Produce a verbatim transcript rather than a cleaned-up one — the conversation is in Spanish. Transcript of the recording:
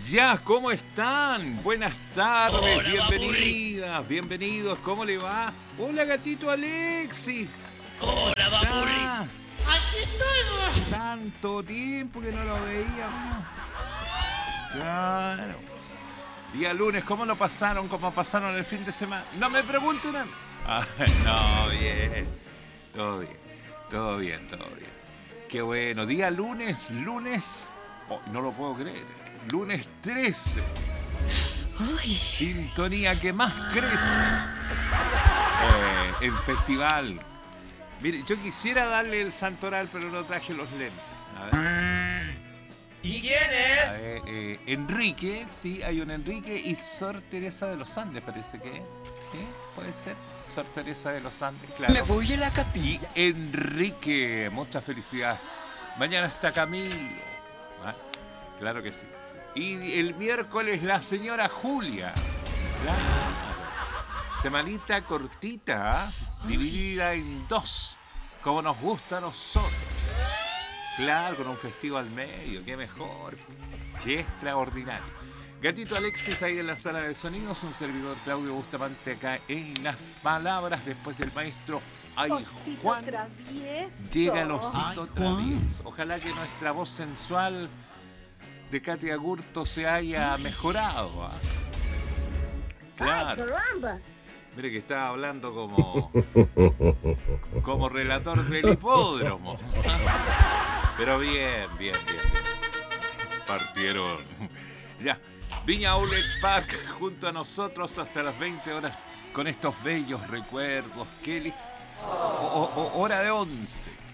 Ya, ¿cómo están? Buenas tardes, Hola, bienvenidas, Papurri. bienvenidos, ¿cómo le va? Hola, gatito Alexis. Hola, Papurri. Ah, Aquí estoy, vos. tanto tiempo que no lo veíamos. Claro. Día lunes, ¿cómo lo pasaron? ¿Cómo pasaron el fin de semana? No me pregunten a mí. Ah, no, bien. Todo bien, todo bien, todo bien. Qué bueno. Día lunes, lunes. Oh, no lo puedo creer. Lunes trece. Uy, Sintonía que más crece eh, en festival. Mire, yo quisiera darle el santoral, pero no traje los lentes. A ver. ¿Y quién A es? ver, eh, Enrique, sí, hay un Enrique y Sor Teresa de los Andes, parece que. ¿Sí? ¿Puede ser? Sor Teresa de los Andes, claro. me voy a la Y capilla. Enrique, muchas felicidades. Mañana está Camilo. ¿Ah? Claro que sí. Y el miércoles la señora Julia. Claro. Semanita cortita, ¿ah? Dividida en dos, como nos gusta a nosotros. Claro, con un festivo al medio, qué mejor. Qué extraordinario. Gatito Alexis ahí en la sala de sonidos, un servidor Claudio Bustamante acá en las palabras después del maestro. Ay, Osito Juan. travieso. Llega el osito Ay, Juan. travieso. Ojalá que nuestra voz sensual de Katia Gurto se haya mejorado. ¿Ah? Claro. Caramba. Mire que estaba hablando como como relator del hipódromo. Pero bien, bien, bien, bien. Partieron. Ya. Viña Outlet Park junto a nosotros hasta las veinte horas con estos bellos recuerdos. Kelly. O, o- hora de once.